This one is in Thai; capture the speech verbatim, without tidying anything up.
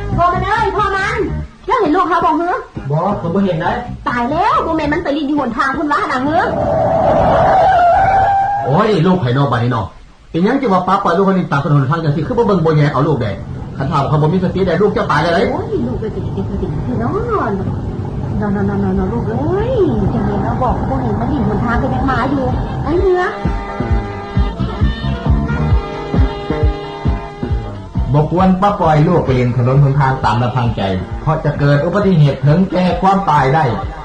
พอมันเอ้ยพอมันเจ้าเห็นลูกเขาบอกเหรอบอกผมไม่เห็นเลยตายแล้วโมเมนมันไปลินอยู่หนทางคุณว่าหนังเหรอโอ้ยลูกไผ่นอกบ้านนี่นอกเป็นยังจะว่าป้าปล่อยลูกคนนี้ตามถนนทางจังสิคือบ่เบิ่งบ่แย่เอาลูกแดงคันถามเขาบ่มีสติได้ลูกจะตายเลยโอ้ยลูกเลยจะติดติดติดนอนนอนนอนนอนนอนลูกเอ้ยจังเลยเราบอกพวกเห็นมันลินหนทางก็ยังมาอยู่ไอ้เนื้อบกวนป้าปล่อยลูกไปเล่นถนนหนทางตามลำพังใจเพราะจะเกิดอุบัติเหตุถึงแก่ความตายได้